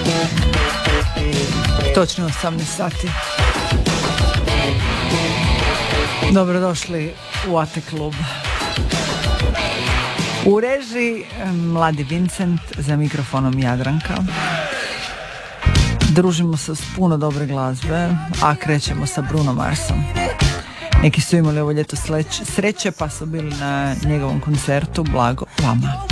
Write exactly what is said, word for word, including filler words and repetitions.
Točno osamnaest sati. Dobrodošli u A T E klub. U režiji Mladi Vincent, za mikrofonom Jadranka. Družimo se s puno dobre glazbe, a krećemo sa Bruno Marsom. Neki su imali ovo ljeto sreće pa su bili na njegovom koncertu. Blago vama.